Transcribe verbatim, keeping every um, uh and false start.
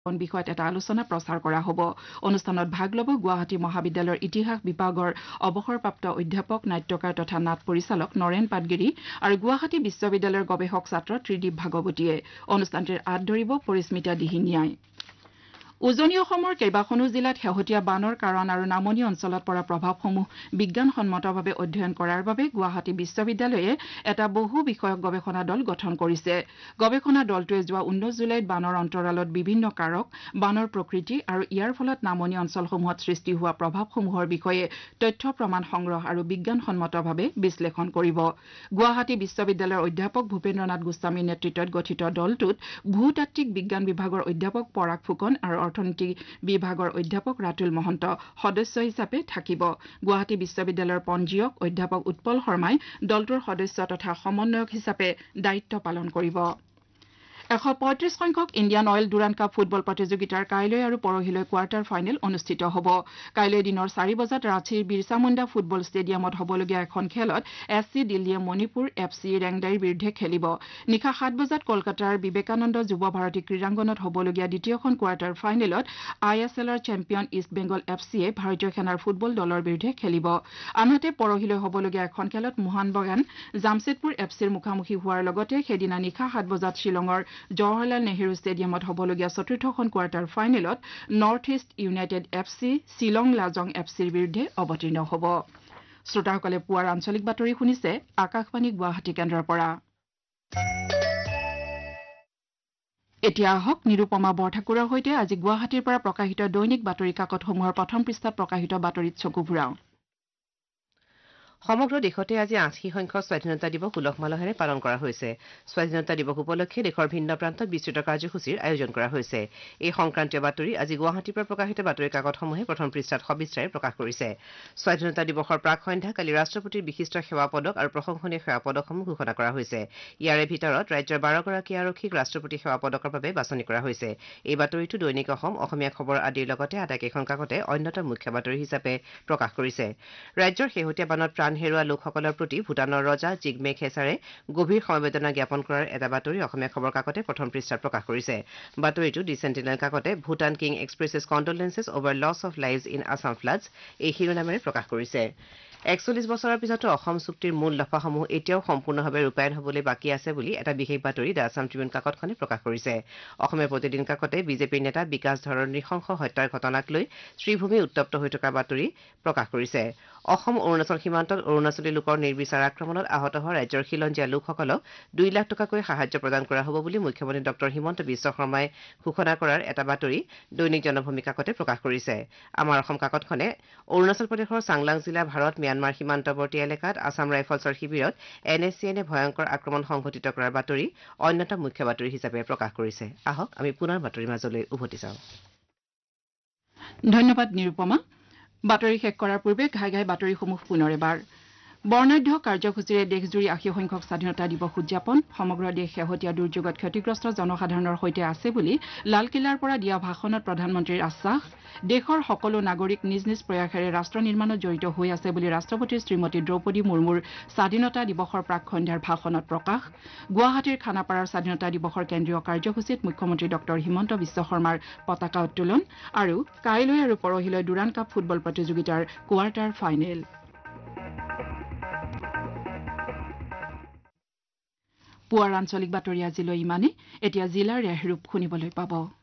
বিষয়ত এটা আলোচনা প্ৰচাৰ কৰা হ'ব অনুষ্ঠানত ভাগ ল'ব গুৱাহাটী মহাবিদ্যালয়ৰ ইতিহাস বিভাগৰ অৱসৰপ্ৰাপ্ত অধ্যাপক নাট্যকাৰ তথা নাট পৰিচালক নৰেন পাটগিৰি আৰু গুৱাহাটী বিশ্ববিদ্যালয়ৰ গৱেষক ছাত্ৰ ত্ৰিদীপ ভাগৱতীয়ে অনুষ্ঠানটিৰ আঁত ধৰিব পৰিস্মিতা দিহিঙীয়াই উজনি অসমৰ কেইবাখনো জিলাত শেহতীয়া বানৰ কাৰণ আৰু নামনি অঞ্চলত পৰা প্ৰভাৱসমূহ বিজ্ঞানসন্মতভাৱে অধ্যয়ন কৰাৰ বাবে গুৱাহাটী বিশ্ববিদ্যালয়ে এটা বহু বিষয়ক গৱেষণা দল গঠন কৰিছে গৱেষণা দলটোৱে যোৱা ঊনৈশ জুলাইত বানৰ অন্তৰালত বিভিন্ন কাৰক বানৰ প্ৰকৃতি আৰু ইয়াৰ ফলত নামনি অঞ্চলসমূহত সৃষ্টি হোৱা প্ৰভাৱসমূহৰ বিষয়ে তথ্য প্ৰমাণ সংগ্ৰহ আৰু বিজ্ঞানসন্মতভাৱে বিশ্লেষণ কৰিব গুৱাহাটী বিশ্ববিদ্যালয়ৰ অধ্যাপক ভূপেন্দ্ৰনাথ গোস্বামীৰ নেতৃত্বত গঠিত দলটোত ভূতাত্ত্বিক বিজ্ঞান বিভাগৰ অধ্যাপক পৰাগ ফুকন আৰু অৰ্থনীতি বিভাগৰ অধ্যাপক ৰাতুল মহন্ত সদস্য হিচাপে থাকিব গুৱাহাটী বিশ্ববিদ্যালয়ৰ পঞ্জীয়ক অধ্যাপক উৎপল শৰ্মাই দলটোৰ সদস্য তথা সমন্বয়ক হিচাপে দায়িত্ব পালন কৰিব এশ পঁয়ত্ৰিশ সংখ্যক Indian oil Durand cup football প্ৰতিযোগিতাৰ কাইলৈ আৰু পৰহিলৈ কোৱাৰ্টাৰ ফাইনেল অনুষ্ঠিত হ'ব কাইলৈ দিনৰ চাৰি বজাত ৰাঁচীৰ বিৰছা মুণ্ডা ফুটবল ষ্টেডিয়ামত হ'বলগীয়া এখন খেলত এছ চি দিল্লীয়ে মণিপুৰ এফ চি ৰেংদাইৰ বিৰুদ্ধে খেলিব নিশা সাত বজাত কলকাতাৰ বিবেকানন্দ যুৱ ভাৰতী ক্ৰীড়াংগনত হ'বলগীয়া দ্বিতীয়খন কোৱাৰ্টাৰ ফাইনেলত আই এছ এলৰ চেম্পিয়ন ইষ্ট বেংগল এফ চিয়ে ভাৰতীয় সেনাৰ ফুটবল দলৰ বিৰুদ্ধে খেলিব আনহাতে পৰহিলৈ হ'বলগীয়া এখন খেলত মোহন বাগান জামছেদপুৰ এফ চিৰ মুখামুখি হোৱাৰ লগতে সেইদিনা নিশা সাত বজাত শ্বিলঙৰ জৱাহৰলাল নেহৰু ষ্টেডিয়ামত হ'বলগীয়া চতুৰ্থখন কোৱাৰ্টাৰ ফাইনেলত north east United F C Shillong Lajong F চিৰ বিৰুদ্ধে অৱতীৰ্ণ হ'ব শ্ৰোতাসকলে পুৱাৰ আঞ্চলিক বাতৰি শুনিছে আকাশবাণী গুৱাহাটী কেন্দ্ৰৰ পৰা এতিয়া আহক নিৰুপমা বৰঠাকুৰৰ সৈতে আজি গুৱাহাটীৰ পৰা প্ৰকাশিত দৈনিক বাতৰি কাকতসমূহৰ প্ৰথম পৃষ্ঠাত প্ৰকাশিত বাতৰিত চকু ফুৰাওঁ সমগ্ৰ দেশতে আজি আশী সংখ্যক স্বাধীনতা দিৱস উলহ মালহেৰে পালন কৰা হৈছে স্বাধীনতা দিৱস উপলক্ষে দেশৰ ভিন্ন প্ৰান্তত বিস্তৃত কাৰ্যসূচীৰ আয়োজন কৰা হৈছে এই সংক্ৰান্তীয় বাতৰি আজি গুৱাহাটীৰ পৰা প্ৰকাশিত বাতৰি কাকতসমূহে প্ৰথম পৃষ্ঠাত সবিস্তাৰে প্ৰকাশ কৰিছে স্বাধীনতা দিৱসৰ প্ৰাক সন্ধ্যা কালি ৰাষ্ট্ৰপতিৰ বিশিষ্ট সেৱা পদক আৰু প্ৰশংসনীয় সেৱা পদকসমূহ ঘোষণা কৰা হৈছে ইয়াৰে ভিতৰত ৰাজ্যৰ বাৰগৰাকী আৰক্ষীক ৰাষ্ট্ৰপতি সেৱা পদকৰ বাবে বাছনি কৰা হৈছে এই বাতৰিটো দৈনিক অসম অসমীয়া খবৰ আদিৰ লগতে আটাইকেইখন কাকতে অন্যতম মুখ্য বাতৰি হিচাপে প্ৰকাশ কৰিছে ৰাজ্যৰ শেহতীয়া বানত প্ৰাণ হেৰুওৱা লোকসকলৰ প্ৰতি ভূটানৰ ৰজা জিগমে খেছাৰে গভীৰ সমবেদনা জ্ঞাপন কৰাৰ এটা বাতৰি অসমীয়া খবৰ কাকতে প্ৰথম পৃষ্ঠাত প্ৰকাশ কৰিছে বাতৰিটো D sentinel কাকতে Bhutan king এক্সপ্ৰেছেছ কণ্ডলেন্সেছ over loss of lives in Assam floods এই শিৰোনামেৰে প্ৰকাশ কৰিছে একচল্লিশ বছৰৰ পিছতো অসম চুক্তিৰ মূল দফাসমূহ এতিয়াও সম্পূৰ্ণভাৱে ৰূপায়ণ হ'বলৈ বাকী আছে বুলি এটা বিশেষ বাতৰি দ্য আছাম ট্ৰিবিউন কাকতখনে প্ৰকাশ কৰিছে অসমীয়া প্ৰতিদিন কাকতে বিজেপিৰ নেতা বিকাশ ধৰৰ নৃশংস হত্যাৰ ঘটনাক লৈ শ্ৰীভূমি উত্তপ্ত হৈ থকাৰ বাতৰি প্ৰকাশ কৰিছে অসম অৰুণাচল সীমান্তত অৰুণাচলী লোকৰ নিৰ্বিচাৰ আক্ৰমণত আহত হোৱা ৰাজ্যৰ খিলঞ্জীয়া লোকসকলক দুই লাখ টকাকৈ সাহায্য প্ৰদান কৰা হ'ব বুলি মুখ্যমন্ত্ৰী ডক্টৰ হিমন্ত বিশ্ব শৰ্মাই ঘোষণা কৰাৰ এটা বাতৰি দৈনিক জনভূমি কাকতে প্ৰকাশ কৰিছে আমাৰ অসম কাকতখনে অৰুণাচল প্ৰদেশৰ চাংলাং জিলা ভাৰত ম্যানমাৰ সীমান্তৱৰ্তী এলেকাত আছাম ৰাইফলছৰ শিবিৰত এন এছ চি এনে ভয়ংকৰ আক্ৰমণ সংঘটিত কৰাৰ বাতৰি অন্যতম মুখ্য বাতৰি হিচাপে প্ৰকাশ কৰিছে আহক আমি পুনৰ বাতৰিৰ মাজলৈ উভতি যাওঁ ধন্যবাদ নিৰুপমা বাতৰি শেষ কৰাৰ পূৰ্বে ঘাই ঘাই বাতৰিসমূহ পুনৰ এবাৰ বৰ্ণাঢ্য কাৰ্যসূচীৰে দেশজুৰি আশী সংখ্যক স্বাধীনতা দিৱস উদযাপন সমগ্ৰ দেশ শেহতীয়া দুৰ্যোগত ক্ষতিগ্ৰস্ত জনসাধাৰণৰ সৈতে আছে বুলি লালকিল্লাৰ পৰা দিয়া ভাষণত প্ৰধানমন্ত্ৰীৰ আশ্বাস দেশৰ সকলো নাগৰিক নিজ নিজ প্ৰয়াসেৰে ৰাষ্ট্ৰ নিৰ্মাণত জড়িত হৈ আছে বুলি ৰাষ্ট্ৰপতি শ্ৰীমতী দ্ৰৌপদী মুৰ্মুৰ স্বাধীনতা দিৱসৰ প্ৰাক সন্ধ্যাৰ ভাষণত প্ৰকাশ গুৱাহাটীৰ খানাপাৰাৰ স্বাধীনতা দিৱসৰ কেন্দ্ৰীয় কাৰ্যসূচীত মুখ্যমন্ত্ৰী ডক্টৰ হিমন্ত বিশ্ব শৰ্মাৰ পতাকা উত্তোলন আৰু কাইলৈ আৰু পৰহিলৈ ডুৰাণ্ড কাপ ফুটবল প্ৰতিযোগিতাৰ কোৱাৰ্টাৰ ফাইনেল পুৱাৰ আঞ্চলিক বাতৰি আজিলৈ ইমানে এতিয়া জিলাৰ ৰেহৰূপ শুনিবলৈ পাব